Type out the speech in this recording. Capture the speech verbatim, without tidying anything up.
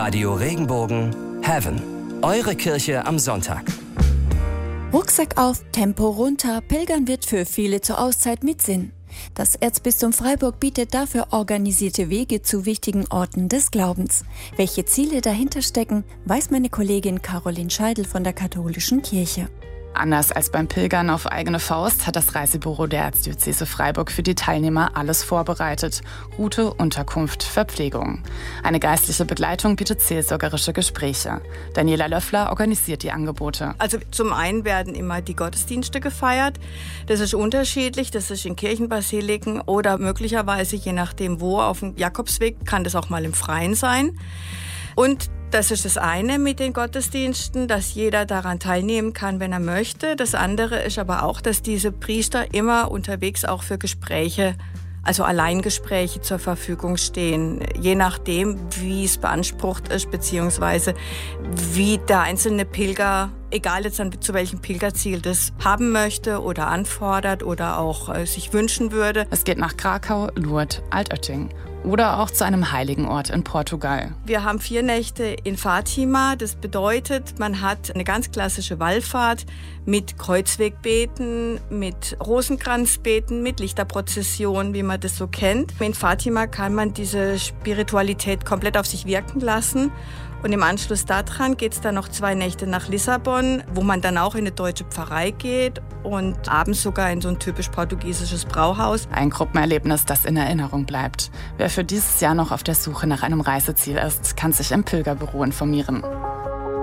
Radio Regenbogen Heaven. Eure Kirche am Sonntag. Rucksack auf, Tempo runter, Pilgern wird für viele zur Auszeit mit Sinn. Das Erzbistum Freiburg bietet dafür organisierte Wege zu wichtigen Orten des Glaubens. Welche Ziele dahinter stecken, weiß meine Kollegin Caroline Scheidel von der Katholischen Kirche. Anders als beim Pilgern auf eigene Faust hat das Reisebüro der Erzdiözese Freiburg für die Teilnehmer alles vorbereitet. Route, Unterkunft, Verpflegung. Eine geistliche Begleitung bietet seelsorgerische Gespräche. Daniela Löffler organisiert die Angebote. Also zum einen werden immer die Gottesdienste gefeiert. Das ist unterschiedlich, das ist in Kirchenbasiliken oder möglicherweise, je nachdem wo, auf dem Jakobsweg kann das auch mal im Freien sein. Und das ist das eine mit den Gottesdiensten, dass jeder daran teilnehmen kann, wenn er möchte. Das andere ist aber auch, dass diese Priester immer unterwegs auch für Gespräche, also Alleingespräche zur Verfügung stehen. Je nachdem, wie es beansprucht ist, beziehungsweise wie der einzelne Pilger, egal jetzt an, zu welchem Pilgerziel, das haben möchte oder anfordert oder auch äh, sich wünschen würde. Es geht nach Krakau, Lourdes, Altötting. Oder auch zu einem heiligen Ort in Portugal. Wir haben vier Nächte in Fatima. Das bedeutet, man hat eine ganz klassische Wallfahrt mit Kreuzwegbeten, mit Rosenkranzbeten, mit Lichterprozession, wie man das so kennt. In Fatima kann man diese Spiritualität komplett auf sich wirken lassen. Und im Anschluss daran geht es dann noch zwei Nächte nach Lissabon, wo man dann auch in eine deutsche Pfarrei geht und abends sogar in so ein typisch portugiesisches Brauhaus. Ein Gruppenerlebnis, das in Erinnerung bleibt. Wer für dieses Jahr noch auf der Suche nach einem Reiseziel ist, kann sich im Pilgerbüro informieren.